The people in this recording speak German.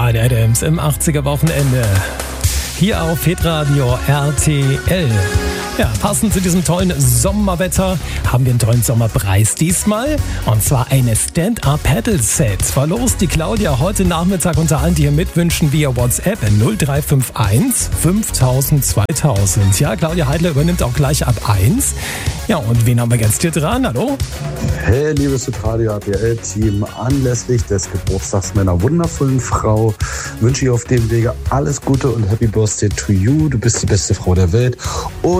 Bryan Adams im 80er-Wochenende. Hier auf Hitradio RTL. Ja, passend zu diesem tollen Sommerwetter haben wir einen tollen Sommerpreis diesmal. Und zwar eine Stand-Up-Paddle-Set. Verlost die Claudia heute Nachmittag unter allen, die hier mitwünschen via WhatsApp 0351 5000 2000. Ja, Claudia Heidler übernimmt auch gleich ab 1. Ja, und wen haben wir jetzt hier dran? Hallo? Hey, liebes Radio RTL-Team, anlässlich des Geburtstags meiner wundervollen Frau wünsche ich auf dem Wege alles Gute und Happy Birthday to you. Du bist die beste Frau der Welt. Und